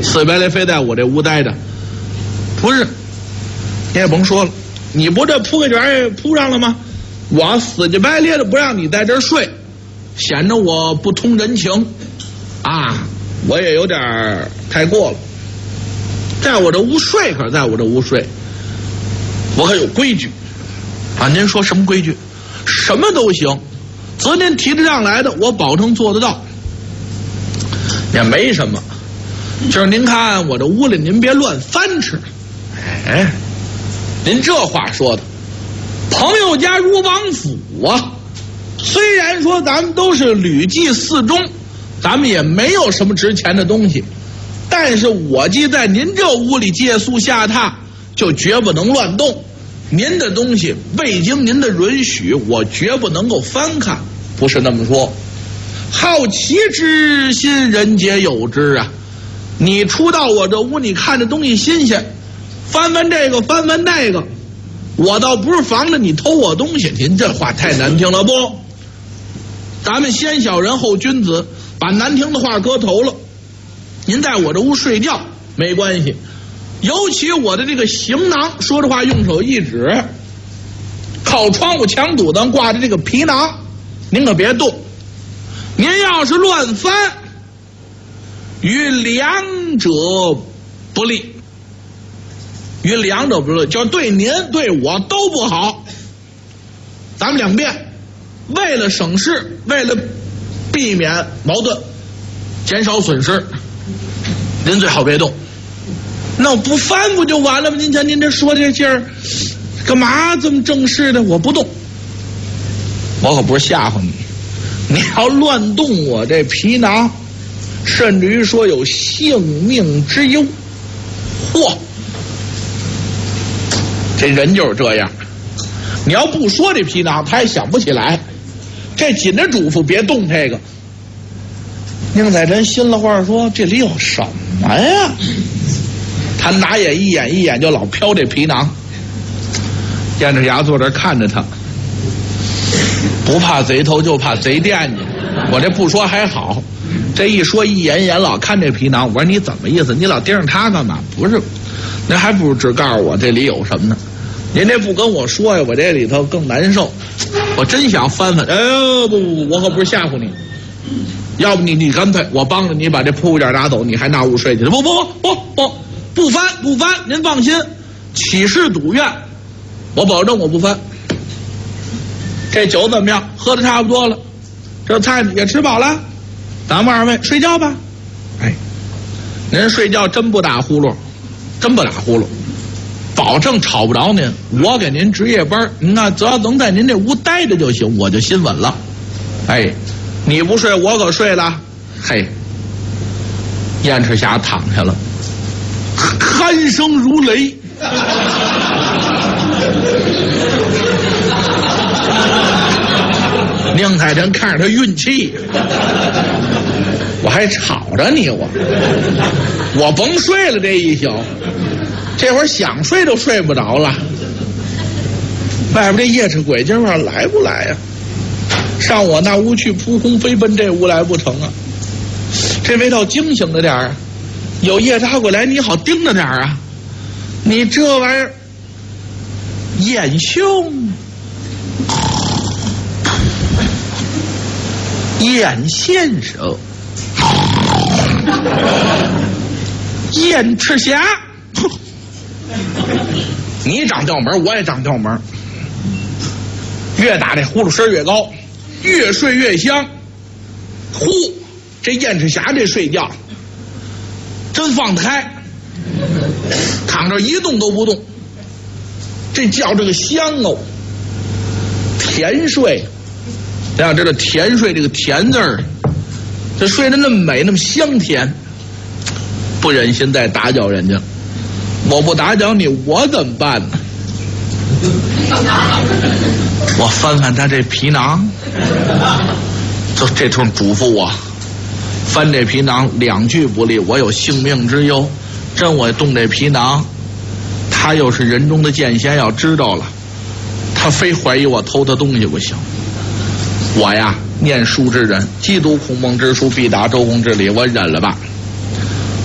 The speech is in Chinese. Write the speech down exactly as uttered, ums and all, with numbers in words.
死白赖非在我这屋待着。不是，你也甭说了，你不这铺个卷也铺上了吗？我死乞白咧的不让你在这儿睡，显得我不通人情啊！我也有点太过了。在我这屋睡可在我这屋睡，我可有规矩啊！您说什么规矩？什么都行，只要您提得上来的，我保证做得到。也没什么，就是您看我这屋里，您别乱翻吃。哎，您这话说的，朋友家如王府啊。虽然说咱们都是屡记四中，咱们也没有什么值钱的东西，但是我既在您这屋里借宿下榻，就绝不能乱动。您的东西未经您的允许，我绝不能够翻看，不是那么说。好奇之心，人皆有之啊！你出到我这屋，你看这东西新鲜，翻翻这个，翻翻那个，我倒不是防着你偷我东西。您这话太难听了不？咱们先小人后君子，把难听的话搁头了。您在我这屋睡觉没关系，尤其我的这个行囊，说着话用手一指，靠窗户墙堵上挂着这个皮囊，您可别动。您要是乱翻，与两者不利，与两者不利，就对您对我都不好。咱们两遍，为了省事，为了避免矛盾，减少损失，您最好别动。那我不翻不就完了吗？您瞧您这说这劲儿，干嘛这么正式的？我不动，我可不是吓唬你。你要乱动我这皮囊，甚至于说有性命之忧。嚯，这人就是这样。你要不说这皮囊，他也想不起来。这紧着嘱咐别动这个。宁采臣心了话说：“这里有什么呀？”他拿眼一眼一眼就老瞟这皮囊。燕赤霞坐这看着他。不怕贼偷，就怕贼惦记。我这不说还好，这一说一眼一眼老看这皮囊。我说你怎么意思？你老盯着他干嘛？不是，那还不如只告诉我这里有什么呢？您这不跟我说呀，我这里头更难受。我真想翻翻，哎呦不不不，我可不是吓唬你。要不你你干脆我帮着你把这铺垫拿走，你还拿屋睡去？不不不不不翻不翻，您放心，起誓赌愿，我保证我不翻。这酒怎么样？喝的差不多了，这菜也吃饱了，咱们二位睡觉吧。哎，您睡觉真不打呼噜，真不打呼噜，保证吵不着您。我给您值夜班，您看只要能在您这屋待着就行，我就心稳了。哎，你不睡，我可睡了。嘿，燕赤霞躺下了，鼾声如雷。宁采臣看着他运气，我还吵着你，我我甭睡了这一宿，这会儿想睡都睡不着了。外边这夜叉鬼今晚来不来呀、啊？上我那屋去扑空飞奔这屋来不成啊？这位倒惊醒着点儿，有夜叉鬼来你好盯着点儿啊！你这玩意儿，燕兄。燕先生，燕赤霞，你长调门，我也长调门，越打这呼噜声越高，越睡越香。呼，这燕赤霞这睡觉真放得开，躺着一动都不动，这觉这个香哦，甜睡。大家知道甜睡这个甜字儿，这睡得那么美那么香甜，不忍心再打搅人家。我不打搅你，我怎么办呢？我翻翻他这皮囊，就这通嘱咐我，翻这皮囊两句不利，我有性命之忧。真我动这皮囊，他又是人中的剑仙，要知道了，他非怀疑我偷他东西不行。我呀，念书之人，既读孔孟之书，必达周公之礼，我忍了吧。